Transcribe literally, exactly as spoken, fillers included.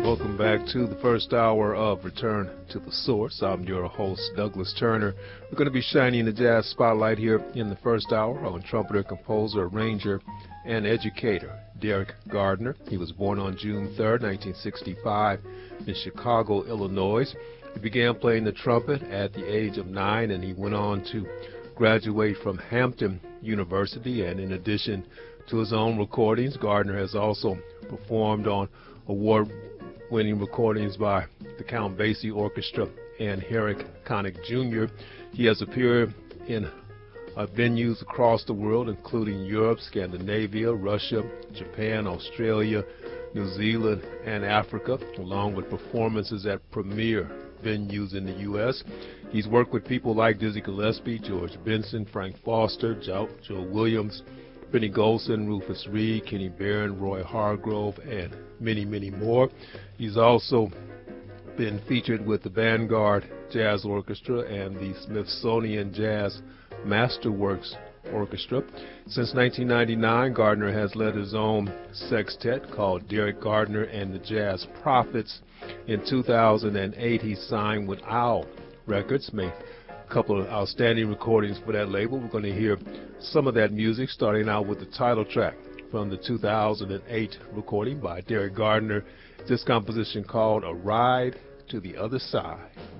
Welcome back to the first hour of Return to the Source. I'm your host, Douglas Turner. We're going to be shining the jazz spotlight here in the first hour on trumpeter, composer, arranger, and educator Derek Gardner. He was born on June third, nineteen sixty-five in Chicago, Illinois. He began playing the trumpet at the age of nine, and he went on to graduate from Hampton University. And in addition to his own recordings, Gardner has also performed on award-winning recordings by the Count Basie Orchestra and Eric Connick Junior He has appeared in uh, venues across the world, including Europe, Scandinavia, Russia, Japan, Australia, New Zealand, and Africa, along with performances at premier venues in the U S He's worked with people like Dizzy Gillespie, George Benson, Frank Foster, Joe, Joe Williams, Benny Golson, Rufus Reid, Kenny Barron, Roy Hargrove, and many, many more. He's also been featured with the Vanguard Jazz Orchestra and the Smithsonian Jazz Masterworks Orchestra. Since nineteen ninety-nine, Gardner has led his own sextet called Derek Gardner and the Jazz Prophets. In two thousand eight, he signed with Owl Records, made a couple of outstanding recordings for that label. We're going to hear some of that music, starting out with the title track from the two thousand eight recording by Derek Gardner. This composition called A Ride to the Other Side.